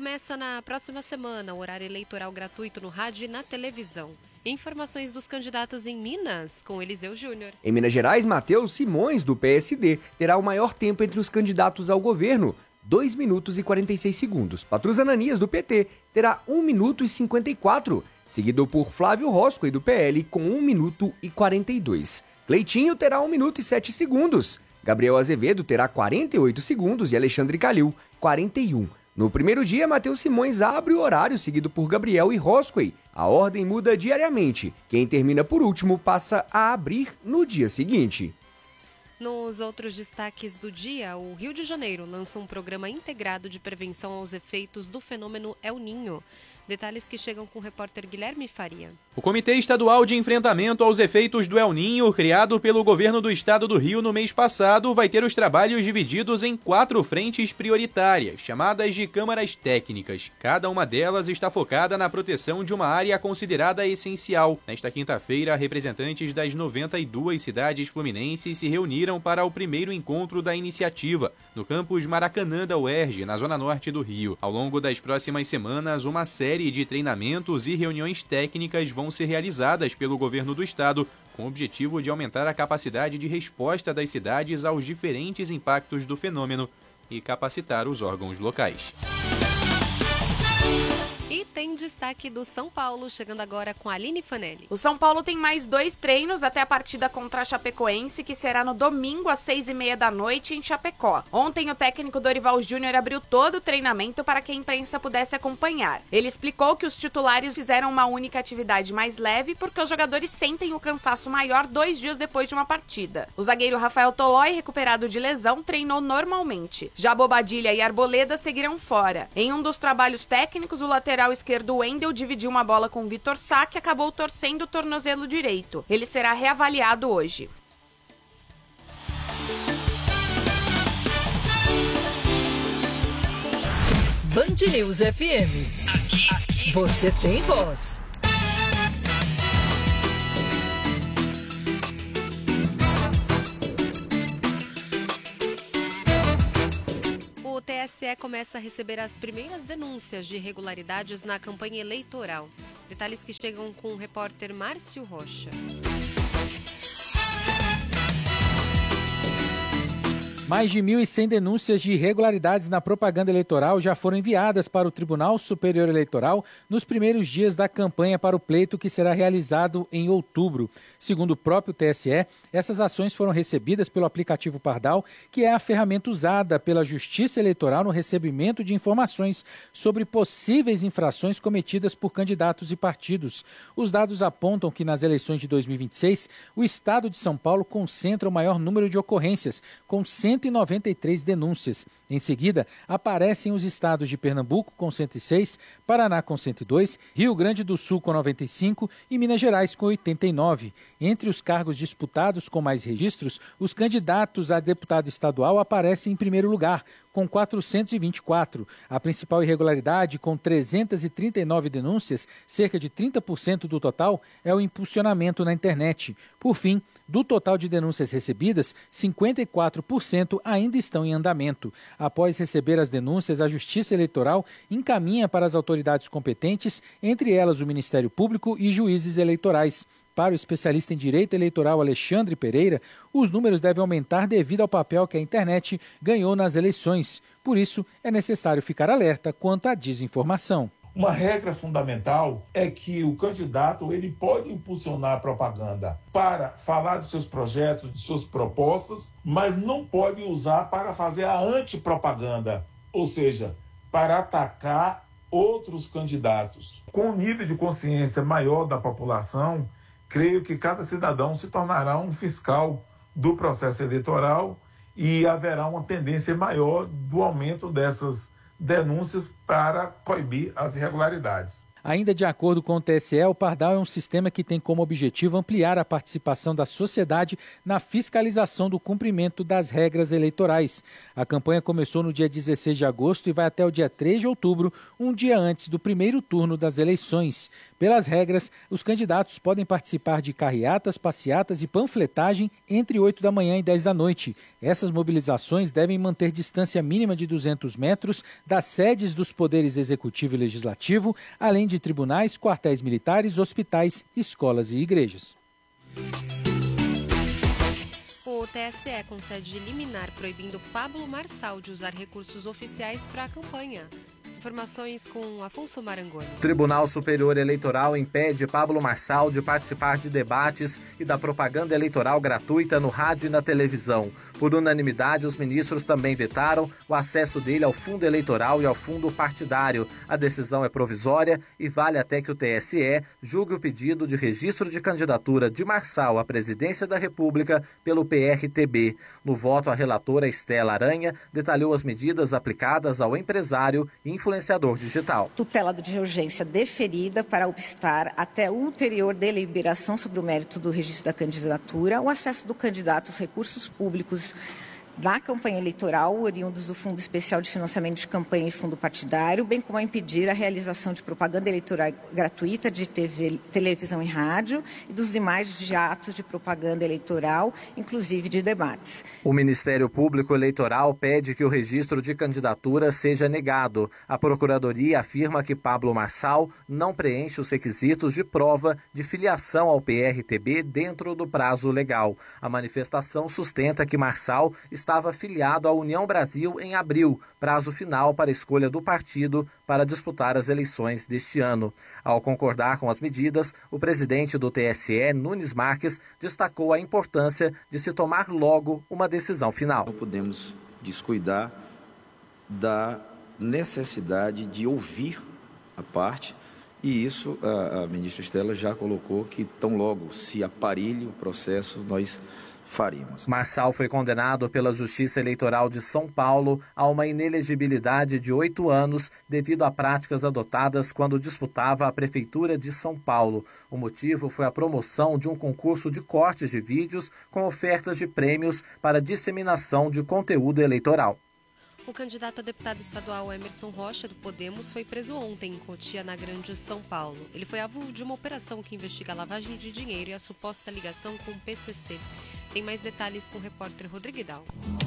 Começa na próxima semana o horário eleitoral gratuito no rádio e na televisão. Informações dos candidatos em Minas, com Eliseu Júnior. Em Minas Gerais, Matheus Simões, do PSD, terá o maior tempo entre os candidatos ao governo, 2 minutos e 46 segundos. Patrus Ananias, do PT, terá 1 minuto e 54, seguido por Flávio Roscoe, do PL, com 1 minuto e 42. Cleitinho terá 1 minuto e 7 segundos. Gabriel Azevedo terá 48 segundos e Alexandre Calil, 41. No primeiro dia, Matheus Simões abre o horário, seguido por Gabriel e Roscoe. A ordem muda diariamente. Quem termina por último passa a abrir no dia seguinte. Nos outros destaques do dia, o Rio de Janeiro lança um programa integrado de prevenção aos efeitos do fenômeno El Niño. Detalhes que chegam com o repórter Guilherme Faria. O Comitê Estadual de Enfrentamento aos Efeitos do El Niño, criado pelo governo do estado do Rio no mês passado, vai ter os trabalhos divididos em 4 frentes prioritárias, chamadas de câmaras técnicas. Cada uma delas está focada na proteção de uma área considerada essencial. Nesta quinta-feira, representantes das 92 cidades fluminenses se reuniram para o primeiro encontro da iniciativa, no campus Maracanã da UERJ, na zona norte do Rio. Ao longo das próximas semanas, uma série de treinamentos e reuniões técnicas vão ser realizadas pelo governo do estado, com o objetivo de aumentar a capacidade de resposta das cidades aos diferentes impactos do fenômeno e capacitar os órgãos locais. E tem destaque do São Paulo, chegando agora com a Aline Fanelli. O São Paulo tem mais 2 treinos até a partida contra a Chapecoense, que será no domingo às 6h30 da noite em Chapecó. Ontem o técnico Dorival Júnior abriu todo o treinamento para que a imprensa pudesse acompanhar. Ele explicou que os titulares fizeram uma única atividade mais leve porque os jogadores sentem o cansaço maior 2 dias depois de uma partida. O zagueiro Rafael Tolói, recuperado de lesão, treinou normalmente. Já Bobadilha e Arboleda seguirão fora. Em um dos trabalhos técnicos, o lateral esquerdo Wendel dividiu uma bola com Vitor Sá, que acabou torcendo o tornozelo direito. Ele será reavaliado hoje. Band News FM. Aqui você tem voz. O TSE começa a receber as primeiras denúncias de irregularidades na campanha eleitoral. Detalhes que chegam com o repórter Márcio Rocha. Mais de 1.100 denúncias de irregularidades na propaganda eleitoral já foram enviadas para o Tribunal Superior Eleitoral nos primeiros dias da campanha para o pleito que será realizado em outubro. Segundo o próprio TSE, essas ações foram recebidas pelo aplicativo Pardal, que é a ferramenta usada pela Justiça Eleitoral no recebimento de informações sobre possíveis infrações cometidas por candidatos e partidos. Os dados apontam que nas eleições de 2026, o estado de São Paulo concentra o maior número de ocorrências, com 193 denúncias. Em seguida, aparecem os estados de Pernambuco, com 106, Paraná, com 102, Rio Grande do Sul, com 95 e Minas Gerais, com 89. Entre os cargos disputados com mais registros, os candidatos a deputado estadual aparecem em primeiro lugar, com 424. A principal irregularidade, com 339 denúncias, cerca de 30% do total, é o impulsionamento na internet. Por fim, do total de denúncias recebidas, 54% ainda estão em andamento. Após receber as denúncias, a Justiça Eleitoral encaminha para as autoridades competentes, entre elas o Ministério Público e juízes eleitorais. Para o especialista em direito eleitoral Alexandre Pereira, os números devem aumentar devido ao papel que a internet ganhou nas eleições. Por isso, é necessário ficar alerta quanto à desinformação. Uma regra fundamental é que o candidato ele pode impulsionar a propaganda para falar dos seus projetos, de suas propostas, mas não pode usar para fazer a antipropaganda, ou seja, para atacar outros candidatos. Com o nível de consciência maior da população, creio que cada cidadão se tornará um fiscal do processo eleitoral e haverá uma tendência maior do aumento dessas denúncias para coibir as irregularidades. Ainda de acordo com o TSE, o Pardal é um sistema que tem como objetivo ampliar a participação da sociedade na fiscalização do cumprimento das regras eleitorais. A campanha começou no dia 16 de agosto e vai até o dia 3 de outubro, um dia antes do primeiro turno das eleições. Pelas regras, os candidatos podem participar de carreatas, passeatas e panfletagem entre 8 da manhã e 10 da noite. Essas mobilizações devem manter distância mínima de 200 metros das sedes dos poderes executivo e legislativo, além de tribunais, quartéis militares, hospitais, escolas e igrejas. O TSE concede liminar proibindo Pablo Marçal de usar recursos oficiais para a campanha. Informações com Afonso Marangoni. O Tribunal Superior Eleitoral impede Pablo Marçal de participar de debates e da propaganda eleitoral gratuita no rádio e na televisão. Por unanimidade, os ministros também vetaram o acesso dele ao fundo eleitoral e ao fundo partidário. A decisão é provisória e vale até que o TSE julgue o pedido de registro de candidatura de Marçal à presidência da República pelo PRTB. No voto, a relatora Estela Aranha detalhou as medidas aplicadas ao empresário e influenciador digital. Tutela de urgência deferida para obstar até ulterior deliberação sobre o mérito do registro da candidatura, o acesso do candidato aos recursos públicos da campanha eleitoral, oriundos do Fundo Especial de Financiamento de Campanha e Fundo Partidário, bem como a impedir a realização de propaganda eleitoral gratuita de televisão e rádio e dos demais atos de propaganda eleitoral, inclusive de debates. O Ministério Público Eleitoral pede que o registro de candidatura seja negado. A Procuradoria afirma que Pablo Marçal não preenche os requisitos de prova de filiação ao PRTB dentro do prazo legal. A manifestação sustenta que Marçal estava filiado à União Brasil em abril, prazo final para a escolha do partido para disputar as eleições deste ano. Ao concordar com as medidas, o presidente do TSE, Nunes Marques, destacou a importância de se tomar logo uma decisão final. Não podemos descuidar da necessidade de ouvir a parte, e isso a ministra Estela já colocou que tão logo se aparelhe o processo, nós faríamos. Marçal foi condenado pela Justiça Eleitoral de São Paulo a uma inelegibilidade de 8 anos devido a práticas adotadas quando disputava a Prefeitura de São Paulo. O motivo foi a promoção de um concurso de cortes de vídeos com ofertas de prêmios para disseminação de conteúdo eleitoral. O candidato a deputado estadual Emerson Rocha, do Podemos, foi preso ontem em Cotia, na Grande São Paulo. Ele foi alvo de uma operação que investiga a lavagem de dinheiro e a suposta ligação com o PCC. Tem mais detalhes com o repórter Rodrigo Hidalgo.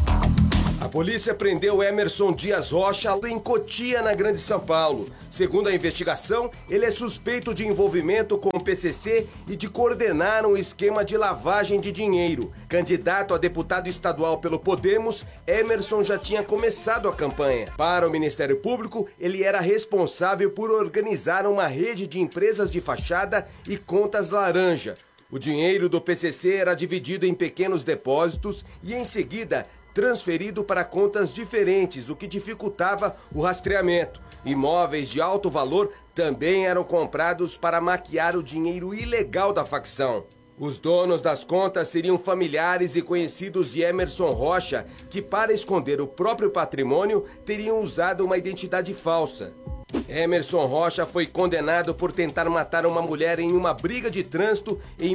A polícia prendeu Emerson Dias Rocha em Cotia, na Grande São Paulo. Segundo a investigação, ele é suspeito de envolvimento com o PCC e de coordenar um esquema de lavagem de dinheiro. Candidato a deputado estadual pelo Podemos, Emerson já tinha começado a campanha. Para o Ministério Público, ele era responsável por organizar uma rede de empresas de fachada e contas laranja. O dinheiro do PCC era dividido em pequenos depósitos e, em seguida, transferido para contas diferentes, o que dificultava o rastreamento. Imóveis de alto valor também eram comprados para maquiar o dinheiro ilegal da facção. Os donos das contas seriam familiares e conhecidos de Emerson Rocha, que, para esconder o próprio patrimônio, teriam usado uma identidade falsa. Emerson Rocha foi condenado por tentar matar uma mulher em uma briga de trânsito em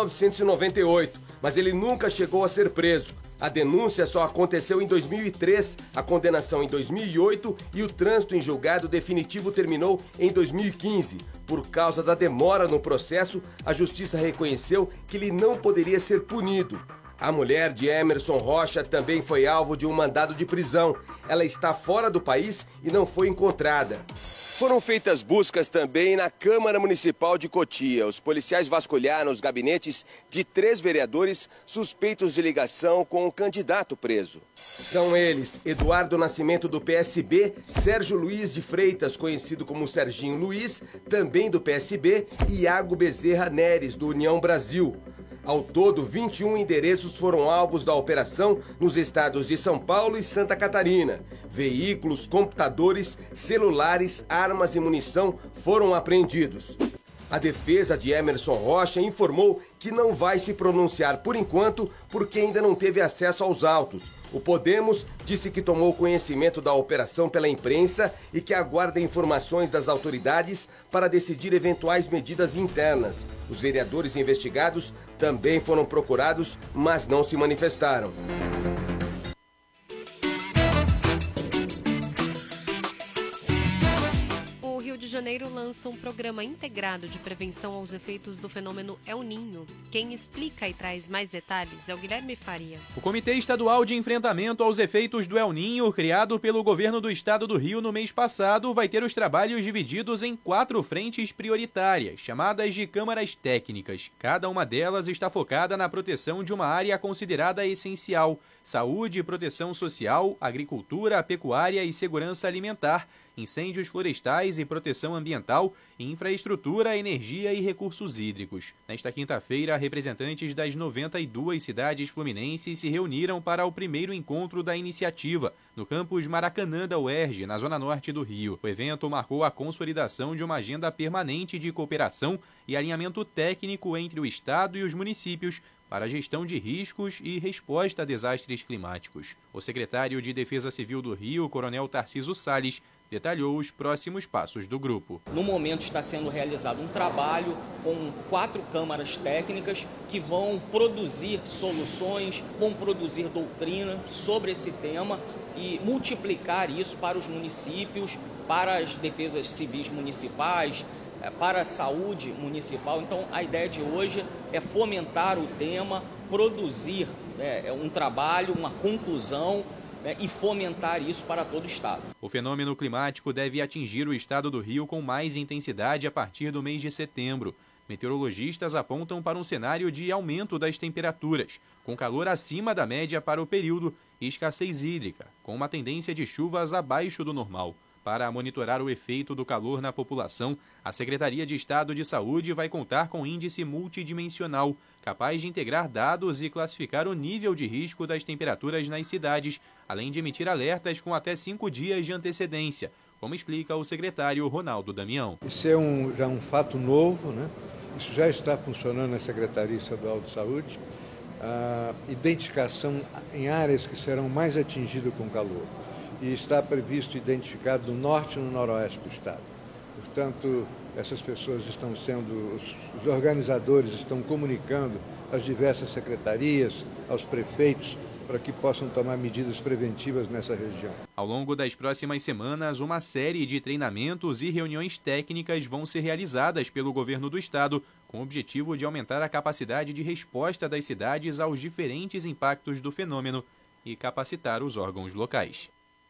1998, mas ele nunca chegou a ser preso. A denúncia só aconteceu em 2003, a condenação em 2008 e o trânsito em julgado definitivo terminou em 2015. Por causa da demora no processo, a justiça reconheceu que ele não poderia ser punido. A mulher de Emerson Rocha também foi alvo de um mandado de prisão. Ela está fora do país e não foi encontrada. Foram feitas buscas também na Câmara Municipal de Cotia. Os policiais vasculharam os gabinetes de 3 vereadores suspeitos de ligação com o candidato preso. São eles Eduardo Nascimento, do PSB, Sérgio Luiz de Freitas, conhecido como Serginho Luiz, também do PSB, e Iago Bezerra Neres, do União Brasil. Ao todo, 21 endereços foram alvos da operação nos estados de São Paulo e Santa Catarina. Veículos, computadores, celulares, armas e munição foram apreendidos. A defesa de Emerson Rocha informou que não vai se pronunciar por enquanto porque ainda não teve acesso aos autos. O Podemos disse que tomou conhecimento da operação pela imprensa e que aguarda informações das autoridades para decidir eventuais medidas internas. Os vereadores investigados também foram procurados, mas não se manifestaram. O Rio de Janeiro lança um programa integrado de prevenção aos efeitos do fenômeno El Niño. Quem explica e traz mais detalhes é o Guilherme Faria. O Comitê Estadual de Enfrentamento aos Efeitos do El Niño, criado pelo governo do estado do Rio no mês passado, vai ter os trabalhos divididos em 4 frentes prioritárias, chamadas de câmaras técnicas. Cada uma delas está focada na proteção de uma área considerada essencial: saúde, proteção social, agricultura, pecuária e segurança alimentar, incêndios florestais e proteção ambiental, infraestrutura, energia e recursos hídricos. Nesta quinta-feira, representantes das 92 cidades fluminenses se reuniram para o primeiro encontro da iniciativa, no campus Maracanã da UERJ, na zona norte do Rio. O evento marcou a consolidação de uma agenda permanente de cooperação e alinhamento técnico entre o Estado e os municípios para a gestão de riscos e resposta a desastres climáticos. O secretário de Defesa Civil do Rio, Coronel Tarciso Salles, detalhou os próximos passos do grupo. No momento está sendo realizado um trabalho com 4 câmaras técnicas que vão produzir soluções, vão produzir doutrina sobre esse tema e multiplicar isso para os municípios, para as defesas civis municipais, para a saúde municipal. Então, a ideia de hoje é fomentar o tema, produzir um trabalho, uma conclusão, e fomentar isso para todo o estado. O fenômeno climático deve atingir o estado do Rio com mais intensidade a partir do mês de setembro. Meteorologistas apontam para um cenário de aumento das temperaturas, com calor acima da média para o período e escassez hídrica, com uma tendência de chuvas abaixo do normal. Para monitorar o efeito do calor na população, a Secretaria de Estado de Saúde vai contar com índice multidimensional, capaz de integrar dados e classificar o nível de risco das temperaturas nas cidades, além de emitir alertas com até 5 dias de antecedência, como explica o secretário Ronaldo Damião. Isso é já um fato novo, né? Isso já está funcionando na Secretaria Estadual de Saúde. A identificação em áreas que serão mais atingidas com calor. E está previsto identificado no norte e no noroeste do estado. Portanto, essas pessoas estão sendo, os organizadores estão comunicando às diversas secretarias, aos prefeitos, para que possam tomar medidas preventivas nessa região. Ao longo das próximas semanas, uma série de treinamentos e reuniões técnicas vão ser realizadas pelo governo do estado, com o objetivo de aumentar a capacidade de resposta das cidades aos diferentes impactos do fenômeno e capacitar os órgãos locais.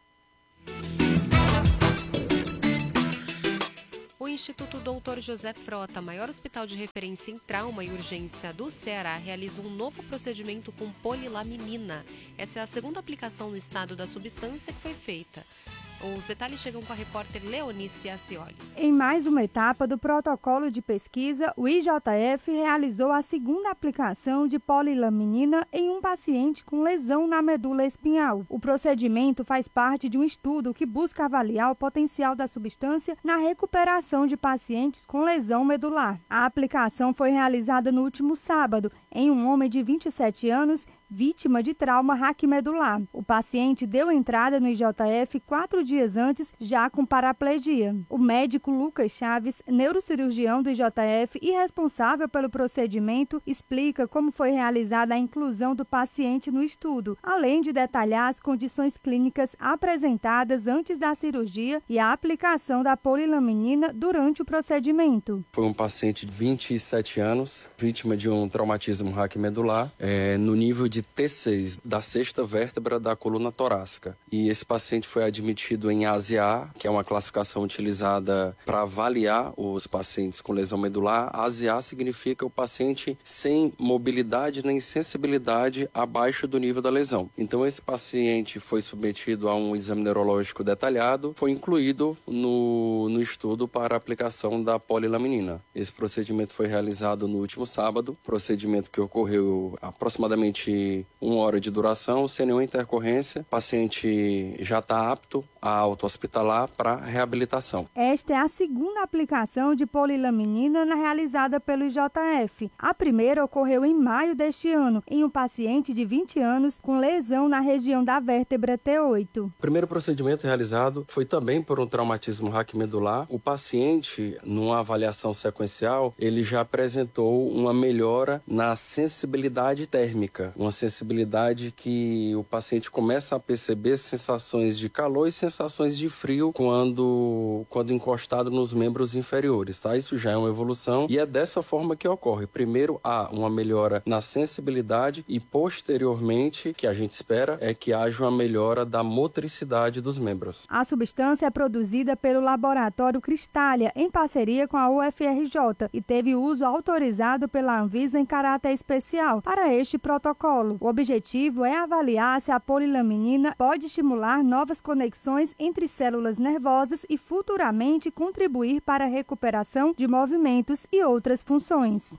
O Instituto Dr. José Frota, maior hospital de referência em trauma e urgência do Ceará, realiza um novo procedimento com polilaminina. Essa é a segunda aplicação no estado da substância que foi feita. Os detalhes chegam com a repórter Leonice Acioles. Em mais uma etapa do protocolo de pesquisa, o IJF realizou a segunda aplicação de polilaminina em um paciente com lesão na medula espinhal. O procedimento faz parte de um estudo que busca avaliar o potencial da substância na recuperação de pacientes com lesão medular. A aplicação foi realizada no último sábado em um homem de 27 anos, vítima de trauma raquimedular. O paciente deu entrada no IJF 4 dias antes, já com paraplegia. O médico Lucas Chaves, neurocirurgião do IJF e responsável pelo procedimento, explica como foi realizada a inclusão do paciente no estudo, além de detalhar as condições clínicas apresentadas antes da cirurgia e a aplicação da polilaminina durante o procedimento. Foi um paciente de 27 anos, vítima de um traumatismo raquimedular, no nível de T6, da 6ª vértebra da coluna torácica. E esse paciente foi admitido em ASIA, que é uma classificação utilizada para avaliar os pacientes com lesão medular. ASIA significa o paciente sem mobilidade nem sensibilidade abaixo do nível da lesão. Então esse paciente foi submetido a um exame neurológico detalhado, foi incluído no estudo para a aplicação da polilaminina. Esse procedimento foi realizado no último sábado, procedimento que ocorreu aproximadamente 1 hora de duração, sem nenhuma intercorrência. O paciente já está apto a auto-hospitalar para reabilitação. Esta é a segunda aplicação de polilaminina realizada pelo IJF. A primeira ocorreu em maio deste ano, em um paciente de 20 anos com lesão na região da vértebra T8. O primeiro procedimento realizado foi também por um traumatismo raquimedular. O paciente, numa avaliação sequencial, ele já apresentou uma melhora na sensibilidade térmica, uma sensibilidade que o paciente começa a perceber sensações de calor e sensações de frio quando encostado nos membros inferiores, tá? Isso já é uma evolução e é dessa forma que ocorre. Primeiro há uma melhora na sensibilidade e posteriormente, que a gente espera, é que haja uma melhora da motricidade dos membros. A substância é produzida pelo laboratório Cristália, em parceria com a UFRJ, e teve uso autorizado pela Anvisa em caráter especial para este protocolo. O objetivo é avaliar se a polilaminina pode estimular novas conexões entre células nervosas e futuramente contribuir para a recuperação de movimentos e outras funções.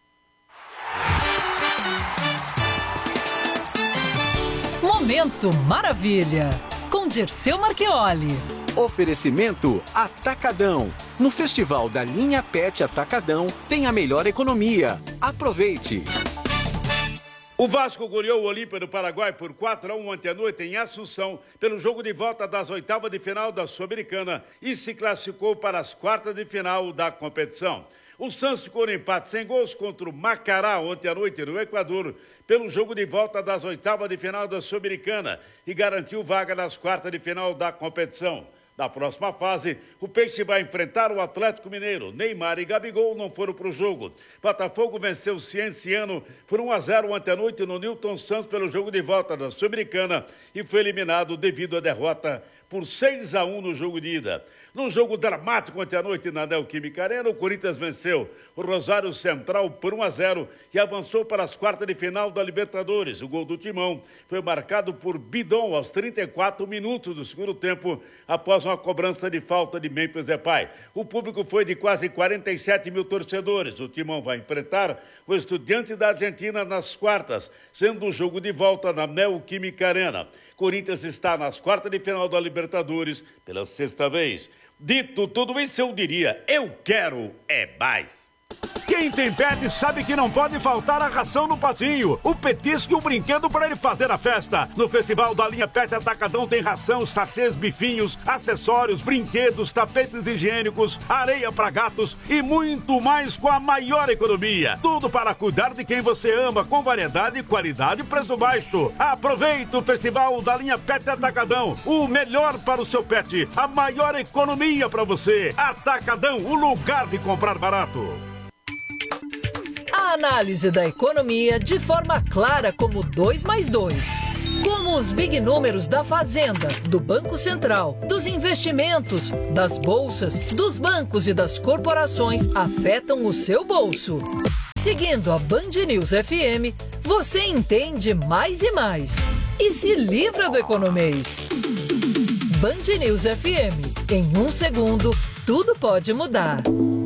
Momento Maravilha, com Dirceu Marchioli. Oferecimento Atacadão. No Festival da Linha Pet Atacadão tem a melhor economia. Aproveite! O Vasco goleou o Olímpia do Paraguai por 4-1 ontem à noite em Assunção, pelo jogo de volta das oitavas de final da Sul-Americana e se classificou para as quartas de final da competição. O Santos ficou no empate sem gols contra o Macará ontem à noite no Equador, pelo jogo de volta das oitavas de final da Sul-Americana e garantiu vaga nas quartas de final da competição. Na próxima fase, o Peixe vai enfrentar o Atlético Mineiro. Neymar e Gabigol não foram para o jogo. Botafogo venceu o Cienciano por 1-0 ontem à noite no Newton Santos pelo jogo de volta da Sul-Americana e foi eliminado devido à derrota por 6-1 no jogo de ida. No jogo dramático ontem à noite na Neoquímica Arena, o Corinthians venceu o Rosário Central por 1-0 e avançou para as quartas de final da Libertadores. O gol do Timão foi marcado por Bidon aos 34 minutos do segundo tempo, após uma cobrança de falta de Memphis Depay. O público foi de quase 47 mil torcedores. O Timão vai enfrentar o Estudiantes da Argentina nas quartas, sendo o jogo de volta na Neoquímica Arena. Corinthians está nas quartas de final da Libertadores pela sexta vez. Dito tudo isso, eu diria, eu quero é mais. Quem tem pet sabe que não pode faltar a ração no patinho, o petisco e o brinquedo para ele fazer a festa. No Festival da Linha Pet Atacadão tem ração, sachês, bifinhos, acessórios, brinquedos, tapetes higiênicos, areia para gatos e muito mais com a maior economia. Tudo para cuidar de quem você ama, com variedade, qualidade e preço baixo. Aproveita o Festival da Linha Pet Atacadão, o melhor para o seu pet, a maior economia para você. Atacadão, o lugar de comprar barato. A análise da economia de forma clara como 2 mais 2. Como os big números da Fazenda, do Banco Central, dos investimentos, das bolsas, dos bancos e das corporações afetam o seu bolso. Seguindo a Band News FM, você entende mais e mais. E se livra do economês. Band News FM. Em 1 segundo, tudo pode mudar.